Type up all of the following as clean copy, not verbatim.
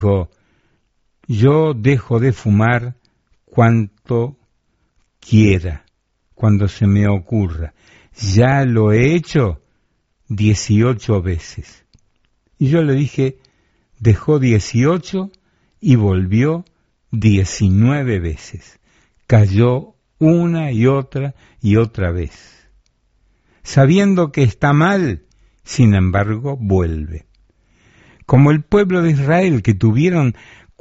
dijo: yo dejo de fumar cuanto quiera, cuando se me ocurra. Ya lo he hecho 18 veces. Y yo le dije: dejó 18 y volvió 19 veces. Cayó una y otra vez. Sabiendo que está mal, sin embargo, vuelve. Como el pueblo de Israel, que tuvieron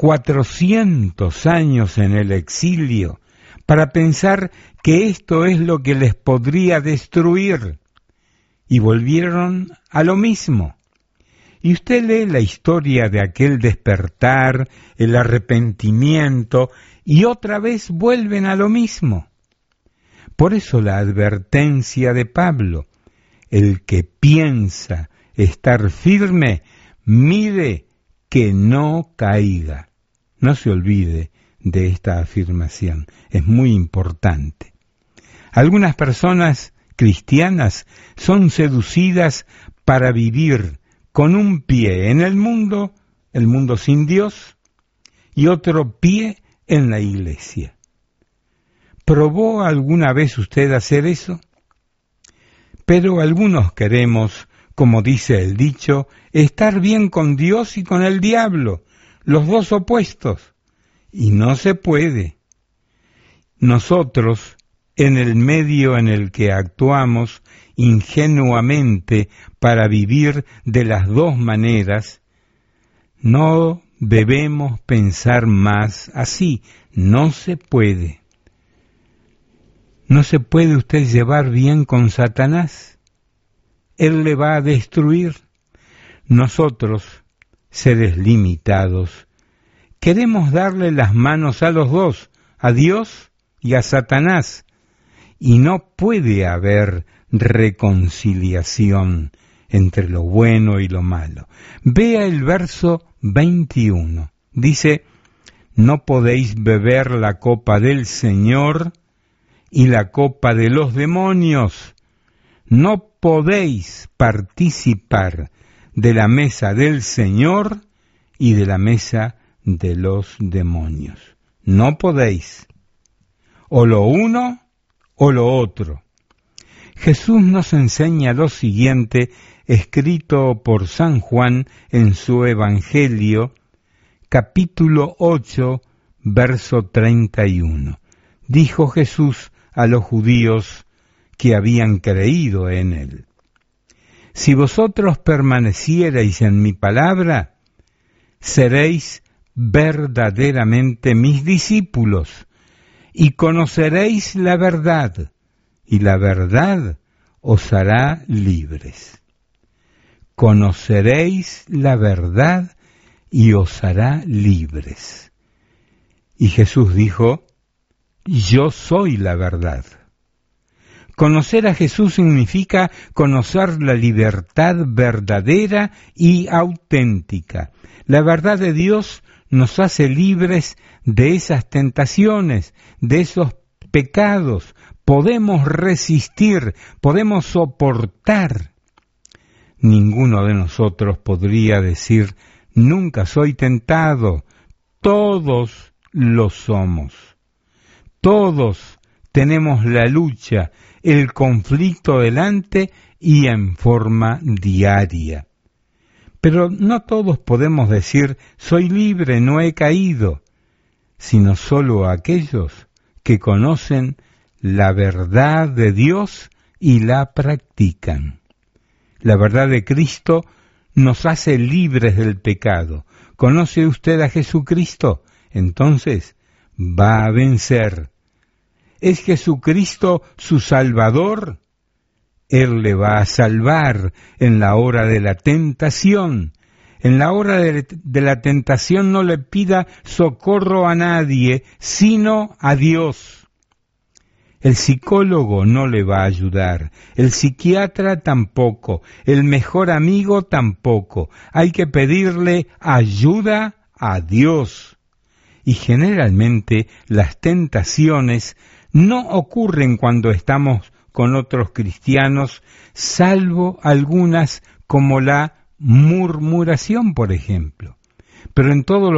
400 años en el exilio para pensar que esto es lo que les podría destruir, y volvieron a lo mismo. Y usted lee la historia de aquel despertar, el arrepentimiento, y otra vez vuelven a lo mismo. Por eso la advertencia de Pablo: el que piensa estar firme, mire que no caiga. No se olvide de esta afirmación, es muy importante. Algunas personas cristianas son seducidas para vivir con un pie en el mundo sin Dios, y otro pie en la iglesia. ¿Probó alguna vez usted hacer eso? Pero algunos queremos, como dice el dicho, estar bien con Dios y con el diablo, los dos opuestos, y no se puede. Nosotros, en el medio en el que actuamos ingenuamente para vivir de las dos maneras, no debemos pensar más así. No se puede. ¿No se puede usted llevar bien con Satanás? Él le va a destruir. Nosotros, seres limitados, queremos darle las manos a los dos, a Dios y a Satanás, y no puede haber reconciliación entre lo bueno y lo malo. Vea el verso 21. Dice: no podéis beber la copa del Señor y la copa de los demonios. No podéis participar de la mesa del Señor y de la mesa de los demonios. No podéis. O lo uno o lo otro. Jesús nos enseña lo siguiente, escrito por San Juan en su Evangelio, capítulo 8, verso 31. Dijo Jesús a los judíos que habían creído en él: si vosotros permanecierais en mi palabra, seréis verdaderamente mis discípulos, y conoceréis la verdad, y la verdad os hará libres. Conoceréis la verdad y os hará libres. Y Jesús dijo: yo soy la verdad. Conocer a Jesús significa conocer la libertad verdadera y auténtica. La verdad de Dios nos hace libres de esas tentaciones, de esos pecados. Podemos resistir, podemos soportar. Ninguno de nosotros podría decir: nunca soy tentado. Todos lo somos. Todos tenemos la lucha, el conflicto delante y en forma diaria. Pero no todos podemos decir: soy libre, no he caído, sino solo aquellos que conocen la verdad de Dios y la practican. La verdad de Cristo nos hace libres del pecado. ¿Conoce usted a Jesucristo? Entonces va a vencer. ¿Es Jesucristo su Salvador? Él le va a salvar en la hora de la tentación. En la hora de la tentación no le pida socorro a nadie, sino a Dios. El psicólogo no le va a ayudar, el psiquiatra tampoco, el mejor amigo tampoco. Hay que pedirle ayuda a Dios. Y generalmente las tentaciones no ocurren cuando estamos con otros cristianos, salvo algunas como la murmuración, por ejemplo. pero en todos